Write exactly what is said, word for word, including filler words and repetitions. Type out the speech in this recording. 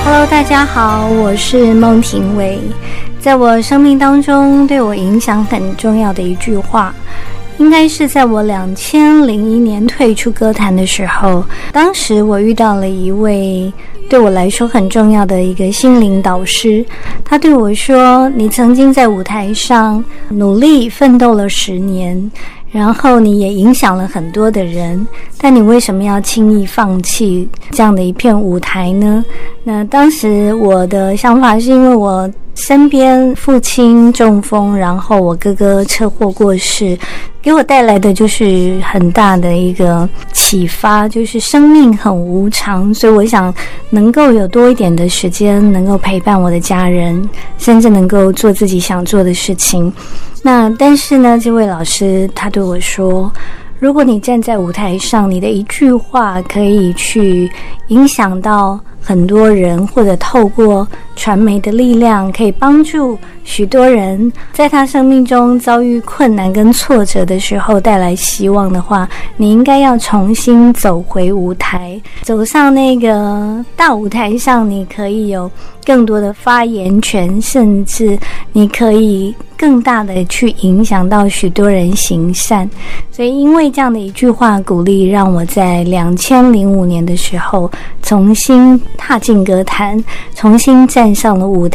Hello， 大家好，我是孟庭苇。在我生命当中对我影响很重要的一句话，应该是在我两千零一年退出歌坛的时候，当时我遇到了一位对我来说很重要的一个心灵导师，他对我说，你曾经在舞台上努力奋斗了十年，然后你也影响了很多的人，但你为什么要轻易放弃这样的一片舞台呢？那当时我的想法是因为我身边父亲中风，然后我哥哥车祸过世，给我带来的就是很大的一个启发，就是生命很无常，所以我想能够有多一点的时间能够陪伴我的家人，甚至能够做自己想做的事情。那但是呢，这位老师他对我说，如果你站在舞台上，你的一句话可以去影响到很多人，或者透过传媒的力量可以帮助许多人在他生命中遭遇困难跟挫折的时候带来希望的话，你应该要重新走回舞台，走上那个大舞台上，你可以有更多的发言权，甚至你可以更大的去影响到许多人行善。所以因为这样的一句话鼓励，让我在两千零五年的时候重新踏进歌坛，重新站上了舞台。